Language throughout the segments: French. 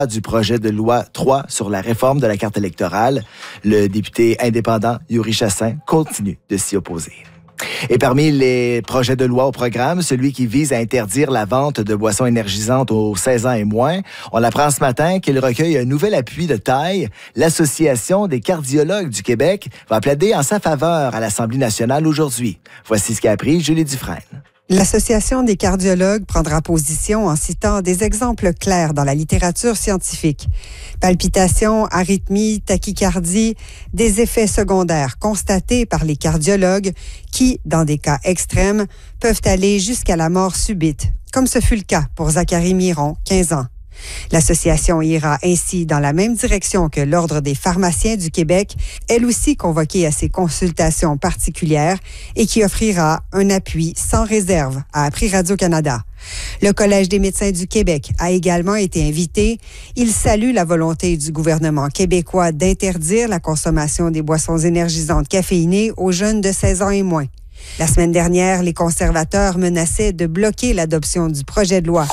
du projet de loi 3 sur la réforme de la carte électorale. Le député indépendant Yuri Chassin continue de s'y opposer. Et parmi les projets de loi au programme, celui qui vise à interdire la vente de boissons énergisantes aux 16 ans et moins. On apprend ce matin qu'il recueille un nouvel appui de taille. L'Association des cardiologues du Québec va plaider en sa faveur à l'Assemblée nationale aujourd'hui. Voici ce qu'a appris Julie Dufresne. L'Association des cardiologues prendra position en citant des exemples clairs dans la littérature scientifique. Palpitations, arythmies, tachycardie, des effets secondaires constatés par les cardiologues qui, dans des cas extrêmes, peuvent aller jusqu'à la mort subite, comme ce fut le cas pour Zachary Miron, 15 ans. L'association ira ainsi dans la même direction que l'Ordre des pharmaciens du Québec, elle aussi convoquée à ces consultations particulières et qui offrira un appui sans réserve, a appris Radio-Canada. Le Collège des médecins du Québec a également été invité. Il salue la volonté du gouvernement québécois d'interdire la consommation des boissons énergisantes caféinées aux jeunes de 16 ans et moins. La semaine dernière, les conservateurs menaçaient de bloquer l'adoption du projet de loi.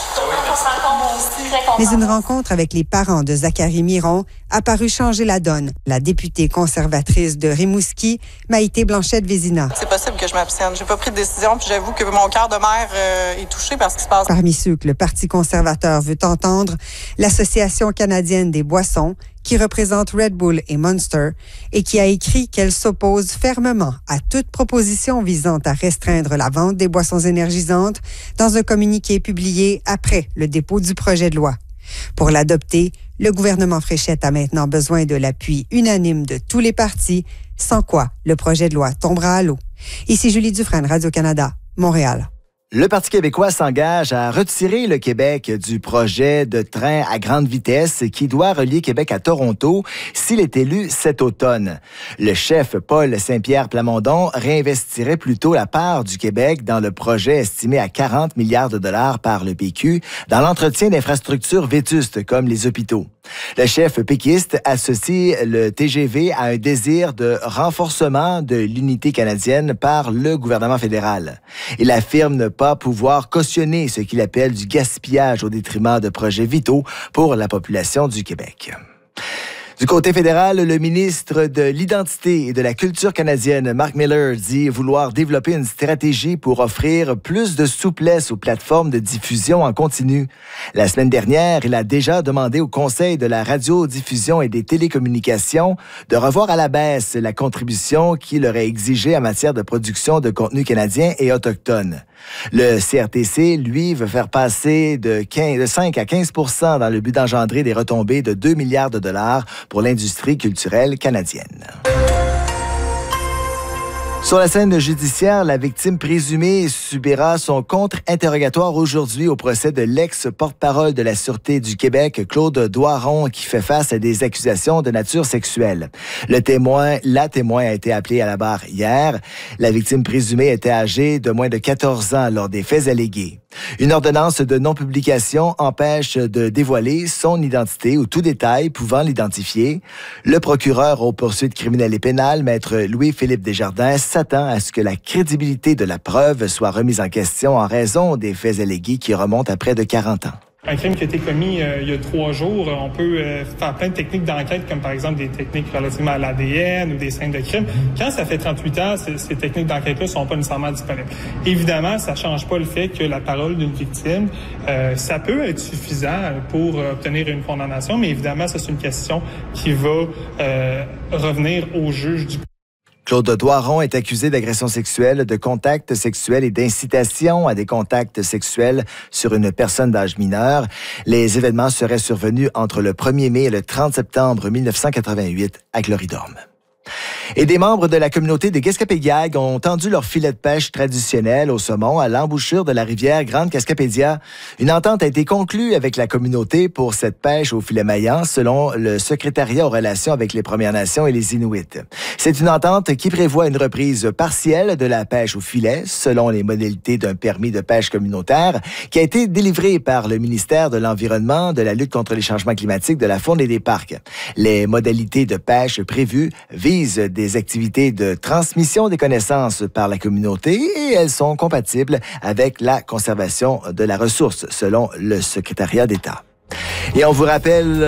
Mais une rencontre avec les parents de Zachary Miron a paru changer la donne. La députée conservatrice de Rimouski, Maïté Blanchette-Vézina. C'est possible que je m'abstienne. J'ai pas pris de décision, puis j'avoue que mon cœur de mère est touché par ce qui se passe. Parmi ceux que le Parti conservateur veut entendre, l'Association canadienne des boissons, qui représente Red Bull et Monster, et qui a écrit qu'elle s'oppose fermement à toute proposition visant à restreindre la vente des boissons énergisantes dans un communiqué publié après le dépôt du projet de loi. Pour l'adopter, le gouvernement Fréchette a maintenant besoin de l'appui unanime de tous les partis, sans quoi le projet de loi tombera à l'eau. Ici Julie Dufresne, Radio-Canada, Montréal. Le Parti québécois s'engage à retirer le Québec du projet de train à grande vitesse qui doit relier Québec à Toronto s'il est élu cet automne. Le chef Paul Saint-Pierre Plamondon réinvestirait plutôt la part du Québec dans le projet estimé à 40 milliards de dollars par le PQ dans l'entretien d'infrastructures vétustes comme les hôpitaux. Le chef péquiste associe le TGV à un désir de renforcement de l'unité canadienne par le gouvernement fédéral. Il affirme ne pas pouvoir cautionner ce qu'il appelle du gaspillage au détriment de projets vitaux pour la population du Québec. Du côté fédéral, le ministre de l'Identité et de la Culture canadienne, Mark Miller, dit vouloir développer une stratégie pour offrir plus de souplesse aux plateformes de diffusion en continu. La semaine dernière, il a déjà demandé au Conseil de la radiodiffusion et des télécommunications de revoir à la baisse la contribution qu'il aurait exigée en matière de production de contenu canadien et autochtone. Le CRTC, lui, veut faire passer de 5 à 15 % dans le but d'engendrer des retombées de 2 milliards de dollars pour l'industrie culturelle canadienne. Sur la scène judiciaire, la victime présumée subira son contre-interrogatoire aujourd'hui au procès de l'ex-porte-parole de la Sûreté du Québec, Claude Doiron, qui fait face à des accusations de nature sexuelle. La témoin a été appelée à la barre hier. La victime présumée était âgée de moins de 14 ans lors des faits allégués. Une ordonnance de non-publication empêche de dévoiler son identité ou tout détail pouvant l'identifier. Le procureur aux poursuites criminelles et pénales, maître Louis-Philippe Desjardins, s'attend à ce que la crédibilité de la preuve soit remise en question en raison des faits allégués qui remontent à près de 40 ans. Un crime qui a été commis il y a 3 jours, on peut faire plein de techniques d'enquête, comme par exemple des techniques relativement à l'ADN ou des scènes de crime. Quand ça fait 38 ans, ces techniques d'enquête-là ne sont pas nécessairement disponibles. Évidemment, ça ne change pas le fait que la parole d'une victime, ça peut être suffisant pour obtenir une condamnation, mais évidemment, ça, c'est une question qui va revenir au juge du Claude Doiron est accusé d'agression sexuelle, de contact sexuel et d'incitation à des contacts sexuels sur une personne d'âge mineur. Les événements seraient survenus entre le 1er mai et le 30 septembre 1988 à Gloridorme. Et des membres de la communauté des Gaspédiagues ont tendu leur filet de pêche traditionnel au saumon à l'embouchure de la rivière Grande Cascapédia. Une entente a été conclue avec la communauté pour cette pêche au filet maillant, selon le secrétariat aux relations avec les Premières Nations et les Inuits. C'est une entente qui prévoit une reprise partielle de la pêche au filet, selon les modalités d'un permis de pêche communautaire, qui a été délivré par le ministère de l'Environnement, de la lutte contre les changements climatiques, de la faune et des parcs. Les modalités de pêche prévues visent des activités de transmission des connaissances par la communauté et elles sont compatibles avec la conservation de la ressource, selon le secrétariat d'État. Et on vous rappelle